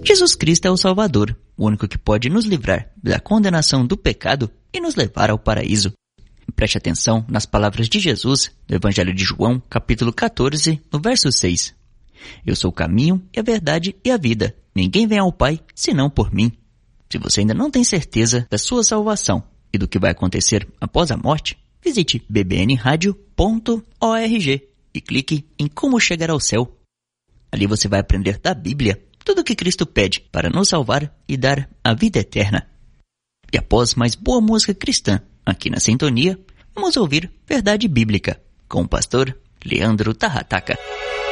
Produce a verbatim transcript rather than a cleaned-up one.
Jesus Cristo é o Salvador, o único que pode nos livrar da condenação do pecado e nos levar ao paraíso. Preste atenção nas palavras de Jesus no Evangelho de João, capítulo quatorze, no verso seis. Eu sou o caminho e a verdade e a vida. Ninguém vem ao Pai senão por mim. Se você ainda não tem certeza da sua salvação e do que vai acontecer após a morte, visite b b n radio ponto org e clique em Como Chegar ao Céu. Ali você vai aprender da Bíblia tudo o que Cristo pede para nos salvar e dar a vida eterna. E após mais boa música cristã aqui na Sintonia, vamos ouvir Verdade Bíblica com o pastor Leandro Tarrataca.